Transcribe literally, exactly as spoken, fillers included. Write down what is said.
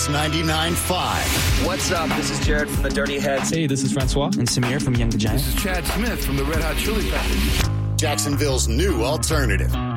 Sports ninety-nine point five. What's up? This is Jared from the Dirty Heads. Hey, this is Francois. And Samir from Young the Giant. This is Chad Smith from the Red Hot Chili Peppers. Jacksonville's new alternative.